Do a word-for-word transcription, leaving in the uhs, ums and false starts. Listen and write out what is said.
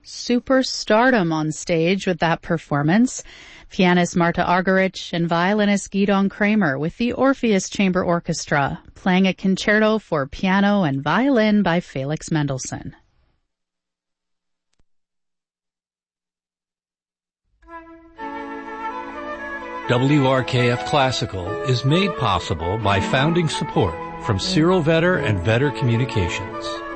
superstardom on stage with that performance. Pianist Marta Argerich and violinist Gidon Kramer with the Orpheus Chamber Orchestra, playing a concerto for piano and violin by Felix Mendelssohn. W R K F Classical is made possible by founding support from Cyril Vetter and Vetter Communications.